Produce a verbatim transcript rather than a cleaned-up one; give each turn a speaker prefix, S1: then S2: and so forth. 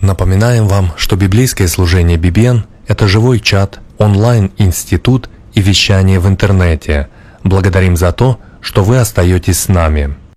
S1: Напоминаем вам, что библейское служение би би эн – это живой чат, онлайн-институт и вещание в интернете. Благодарим за то, что вы остаетесь с нами.